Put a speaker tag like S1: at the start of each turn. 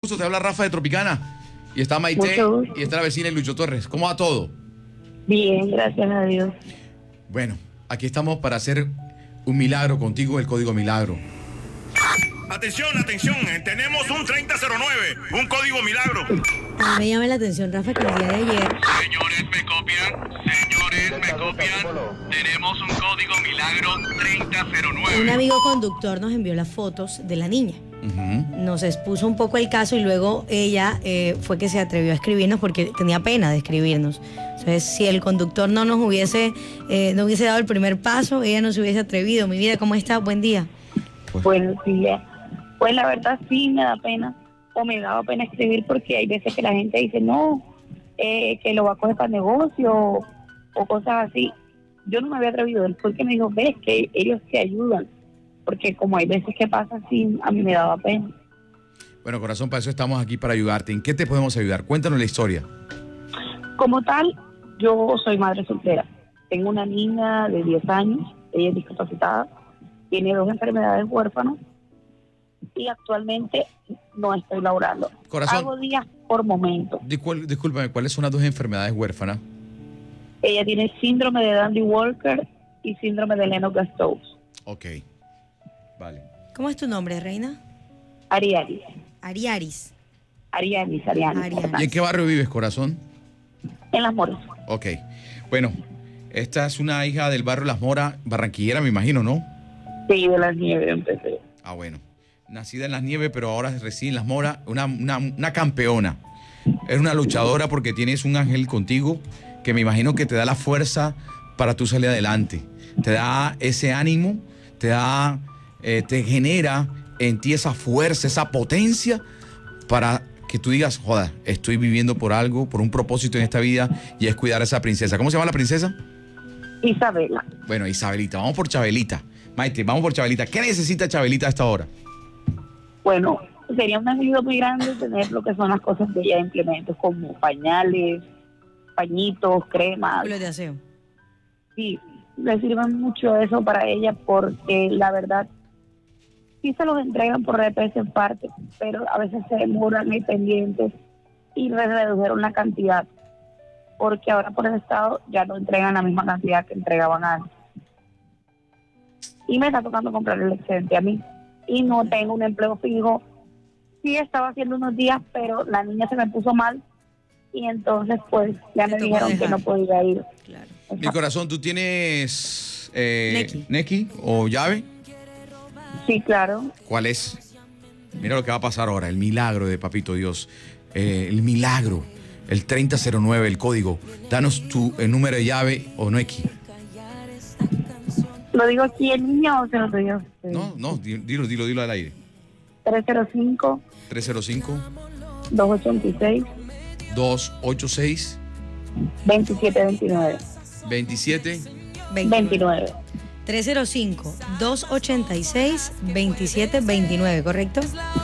S1: gusto. Te habla Rafa de Tropicana. Y está Maite y está la vecina de Lucho Torres. ¿Cómo va todo?
S2: Bien, gracias a Dios.
S1: Bueno, aquí estamos para hacer un milagro contigo, el código milagro.
S3: Atención, atención, tenemos un 3009, un código milagro.
S4: Me llama la atención, Rafa, que el día de ayer...
S3: Señores, me copian. Tenemos un código milagro 3009.
S4: Un amigo conductor nos envió las fotos de la niña. Nos expuso un poco el caso y luego ella fue que se atrevió a escribirnos porque tenía pena de escribirnos. Entonces, si el conductor no hubiese dado el primer paso, ella no se hubiese atrevido. Mi vida, ¿cómo está? Buen día.
S2: Buenos días. Pues la verdad sí me da pena, o me daba pena escribir porque hay veces que la gente dice no, que lo va a coger para negocio o cosas así. Yo no me había atrevido, él porque me dijo, ves que ellos te ayudan, porque como hay veces que pasa así, a mí me daba pena.
S1: Bueno, corazón, para eso estamos aquí, para ayudarte. ¿En qué te podemos ayudar? Cuéntanos la historia.
S2: Como tal, yo soy madre soltera. Tengo una niña de 10 años, ella es discapacitada, tiene 2 enfermedades huérfanas y actualmente no estoy laborando.
S1: Corazón,
S2: hago días por momento.
S1: Discúlpame, ¿cuáles son las 2 enfermedades huérfanas?
S2: Ella tiene síndrome de Dandy Walker y síndrome de Lennox-Gastaut.
S1: Ok, vale.
S4: ¿Cómo es tu nombre, reina?
S2: Arianis.
S4: Ariaris.
S2: Arianis.
S1: ¿Y en qué barrio vives, corazón?
S2: En Las Moras.
S1: Ok, bueno, esta es una hija del barrio Las Moras, barranquillera, me imagino, ¿no?
S2: Sí, de Las Nieves empecé.
S1: Ah, bueno. Nacida en Las Nieves, pero ahora reside en Las Moras, una campeona. Es una luchadora porque tienes un ángel contigo que me imagino que te da la fuerza para tú salir adelante. Te da ese ánimo, te genera en ti esa fuerza, esa potencia para que tú digas, joda, estoy viviendo por algo, por un propósito en esta vida y es cuidar a esa princesa. ¿Cómo se llama la princesa?
S2: Isabela.
S1: Bueno, Isabelita, vamos por Chabelita. Maite, vamos por Chabelita. ¿Qué necesita Chabelita a esta hora?
S2: Bueno, sería una ayuda muy grande tener lo que son las cosas de ella de implementos como pañales, pañitos, cremas.
S4: Lo de aseo.
S2: Sí, le sirven mucho eso para ella porque la verdad sí se los entregan por RPS en parte, pero a veces se demoran y pendientes y redujeron la cantidad porque ahora por el estado ya no entregan la misma cantidad que entregaban antes. Y me está tocando comprar el excedente a mí y no tengo un empleo fijo. Sí estaba haciendo unos días, pero la niña se me puso mal y entonces pues ya me dijeron que no podía ir.
S4: Claro.
S1: Mi corazón, ¿tú tienes
S4: Neki.
S1: Neki o llave?
S2: Sí, claro.
S1: ¿Cuál es? Mira lo que va a pasar ahora, el milagro de Papito Dios. El milagro, el 3009, el código. Danos tu número de llave o Neki.
S2: ¿Lo digo aquí en línea o se lo digo?
S1: No, dilo al aire.
S2: 305
S1: 305
S2: 286
S1: 286
S2: 2729
S1: 2729.
S4: 305-286-2729, ¿correcto?